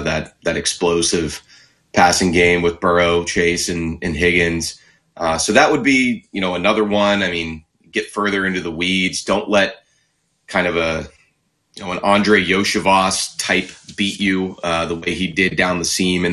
that explosive passing game with Burrow, Chase, and Higgins. So that would be, another one. I mean, get further into the weeds. Don't let kind of an Andre Yoshivas type beat you the way he did down the seam